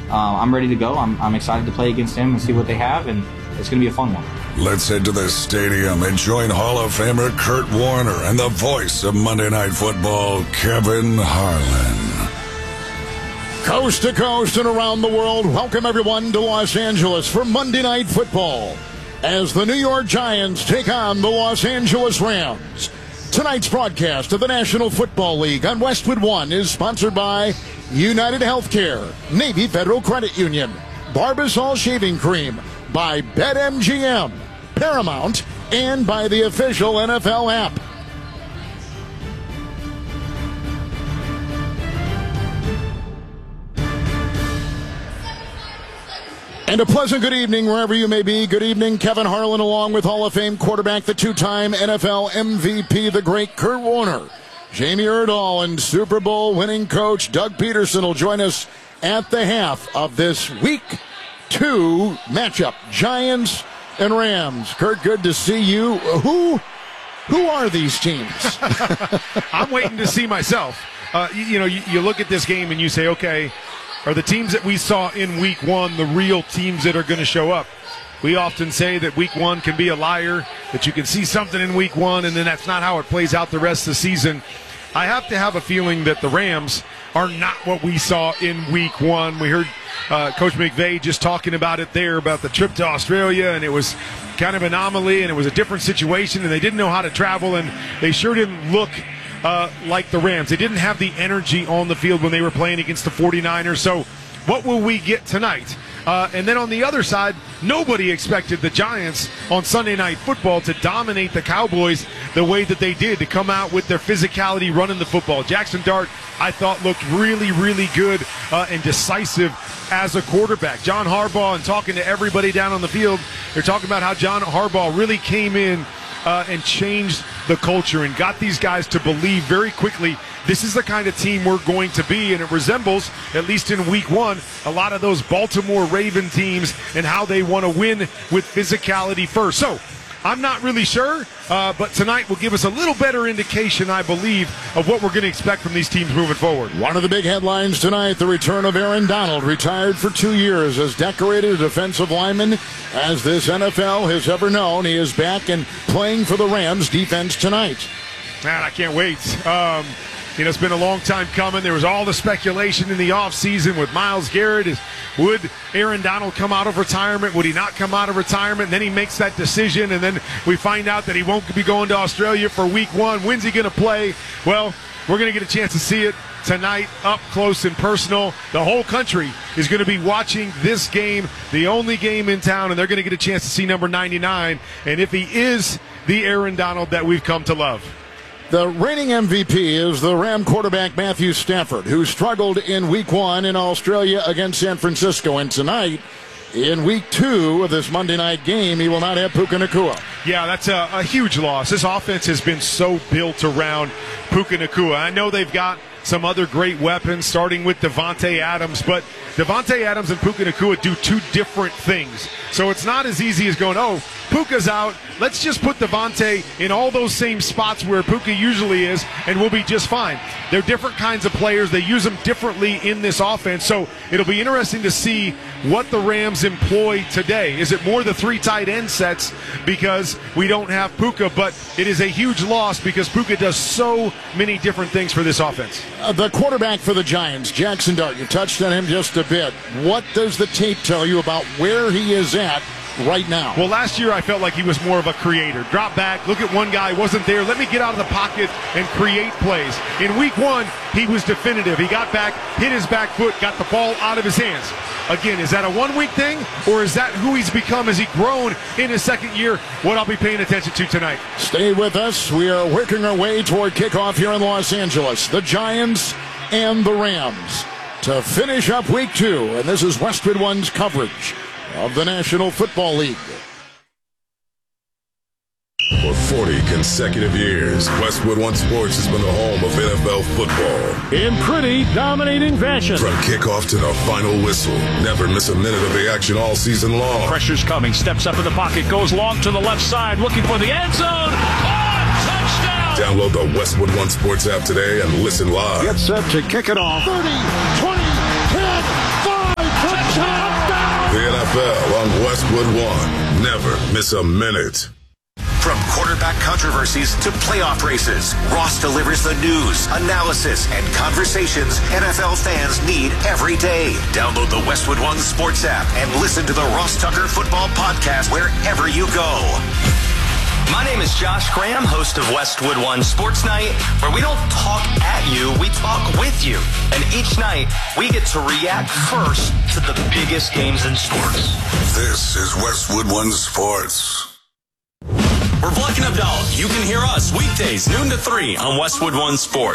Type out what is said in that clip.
I'm ready to go. I'm excited to play against them and see what they have, and it's going to be a fun one. Let's head to the stadium and join Hall of Famer Kurt Warner and the voice of Monday Night Football, Kevin Harlan. Coast to coast and around the world, welcome everyone to Los Angeles for Monday Night Football as the New York Giants take on the Los Angeles Rams. Tonight's broadcast of the National Football League on Westwood One is sponsored by United Healthcare, Navy Federal Credit Union, Barbasol Shaving Cream, by BetMGM, Paramount, and by the official NFL app. And a pleasant good evening wherever you may be. Good evening, Kevin Harlan, along with Hall of Fame quarterback, the two-time NFL MVP, the great Kurt Warner. Jamie Erdahl and Super Bowl winning coach Doug Peterson will join us at the half of this Week 2 matchup. Giants and Rams. Kurt, good to see you. Who are these teams? I'm waiting to see myself. You look at this game and you say, okay, are the teams that we saw in Week 1 the real teams that are going to show up? We often say that Week 1 can be a liar, that you can see something in Week 1 and then that's not how it plays out the rest of the season. I have to have a feeling that the Rams are not what we saw in Week 1. We heard Coach McVay just talking about it there, about the trip to Australia, and it was kind of an anomaly, and it was a different situation, and they didn't know how to travel, and they sure didn't look like the Rams. They didn't have the energy on the field when they were playing against the 49ers. So what will we get tonight? And then on the other side, nobody expected the Giants on Sunday Night Football to dominate the Cowboys the way that they did, to come out with their physicality running the football. Jackson Dart, I thought, looked really, really good and decisive as a quarterback. John Harbaugh, and talking to everybody down on the field, they're talking about how John Harbaugh really came in and changed the culture and got these guys to believe very quickly this is the kind of team we're going to be, and it resembles, at least in Week 1, a lot of those Baltimore Raven teams and how they want to win with physicality first. So I'm not really sure, but tonight will give us a little better indication, I believe, of what we're going to expect from these teams moving forward. One of the big headlines tonight, the return of Aaron Donald, retired for 2 years as decorated defensive lineman as this NFL has ever known. He is back and playing for the Rams defense tonight. Man, I can't wait. It's been a long time coming. There was all the speculation in the offseason with Myles Garrett. Would Aaron Donald come out of retirement? Would he not come out of retirement? And then he makes that decision, and then we find out that he won't be going to Australia for Week 1. When's he going to play? Well, we're going to get a chance to see it tonight, up close and personal. The whole country is going to be watching this game, the only game in town, and they're going to get a chance to see number 99, and if he is the Aaron Donald that we've come to love. The reigning MVP is the Ram quarterback Matthew Stafford, who struggled in Week 1 in Australia against San Francisco. And tonight, in Week 2 of this Monday night game, he will not have Puka Nacua. Yeah, that's a huge loss. This offense has been so built around Puka Nacua. I know they've got some other great weapons, starting with Devontae Adams, but Devontae Adams and Puka Nacua do two different things. So it's not as easy as going, oh, Puka's out, let's just put Devontae in all those same spots where Puka usually is, and we'll be just fine. They're different kinds of players. They use them differently in this offense, so it'll be interesting to see what the Rams employ today. Is it more the 3 tight end sets because we don't have Puka, but it is a huge loss because Puka does so many different things for this offense. The quarterback for the Giants, Jackson Dart, you touched on him just a bit. What does the tape tell you about where he is at right now? Well, last year I felt like he was more of a creator. Drop back, look at one guy, wasn't there, let me get out of the pocket and create plays. In Week 1, he was definitive. He got back, hit his back foot, got the ball out of his hands. Again, is that a one-week thing, or is that who he's become as he grown in his second year? What I'll be paying attention to tonight. Stay with us. We are working our way toward kickoff here in Los Angeles. The Giants and the Rams to finish up Week 2. And this is Westwood One's coverage of the National Football League. For 40 consecutive years, Westwood One Sports has been the home of NFL football. In pretty dominating fashion. From kickoff to the final whistle, never miss a minute of the action all season long. Pressure's coming, steps up in the pocket, goes long to the left side, looking for the end zone. Touchdown! Download the Westwood One Sports app today and listen live. Get set to kick it off. 30, 20, 10, 5, touchdown! Westwood One. Never miss a minute. From quarterback controversies to playoff races, Ross delivers the news, analysis, and conversations NFL fans need every day. Download the Westwood One Sports app and listen to the Ross Tucker Football Podcast wherever you go. My name is Josh Graham, host of Westwood One Sports Night, where we don't talk at you, we talk with you. And each night, we get to react first to the biggest games in sports. This is Westwood One Sports. We're Black and Abdallah. You can hear us weekdays noon to 3 on Westwood One Sports.